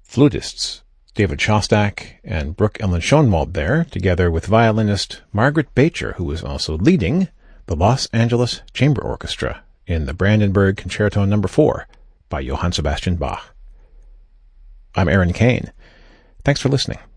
flutists David Shostak and Brooke Ellen Schoenwald there, together with violinist Margaret Bacher, who was also leading the Los Angeles Chamber Orchestra in the Brandenburg Concerto No. 4 by Johann Sebastian Bach. I'm Aaron Kane. Thanks for listening.